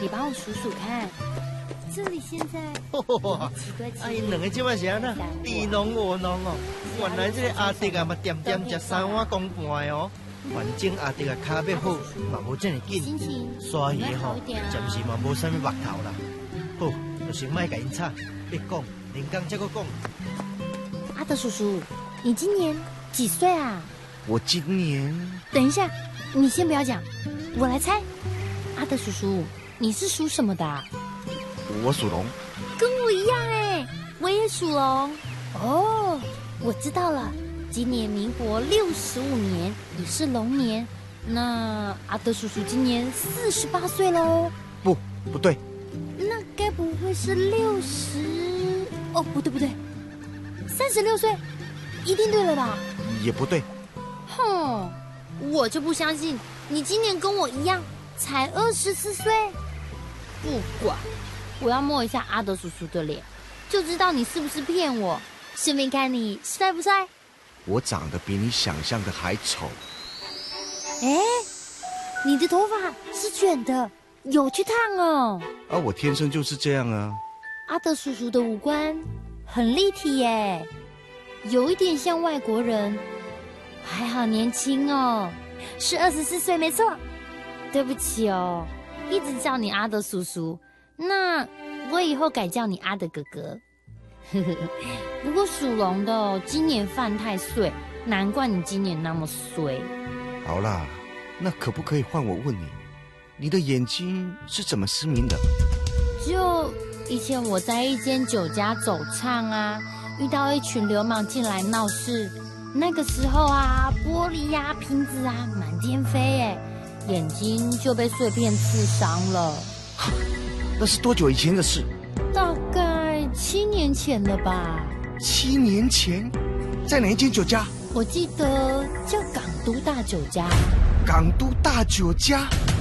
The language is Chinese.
也帮我数数看。这里现在哎，两个这摆是安那？你侬我侬哦，原来这个阿迪啊嘛点点吃3碗公半的哦。反正阿迪啊脚要好，嘛无这么紧，刷牙吼，暂时嘛无啥物目头啦。好，就先莫甲因吵，别讲，连讲再个讲。 阿德叔叔，你今年几岁啊？ 我今年…… 等一下，你先不要讲，我来猜。阿德叔叔，你是属什么的啊？ 我属龙。 跟我一样哎，我也属龙。哦，我知道了，今年民国65年，也是龙年。那阿德叔叔今年48岁喽？ 不对。 那该不会是60？哦，不对，36岁，一定对了吧？ 也不对。 哼，我就不相信你今年跟我一样才24岁。不管，我要摸一下阿德叔叔的脸，就知道你是不是骗我，顺便看你帅不帅。 我长得比你想象的还丑。 哎，你的头发是卷的，有去烫哦。 啊，我天生就是这样啊。 阿德叔叔的五官很立体耶，有一点像外国人，还好年轻哦，是24岁没错。对不起哦，一直叫你阿德叔叔，那我以后改叫你阿德哥哥。不过属龙的哦，今年犯太岁，难怪你今年那么衰。 好啦，那可不可以换我问你，你的眼睛是怎么失明的？ 就以前我在一间酒家走唱啊，遇到一群流氓进来闹事，那个时候啊，玻璃呀、瓶子啊满天飞，哎，眼睛就被碎片刺伤了。 那是多久以前的事？ 大概7年前了吧。 7年前，在哪一间酒家？ 我记得叫港都大酒家。 港都大酒家。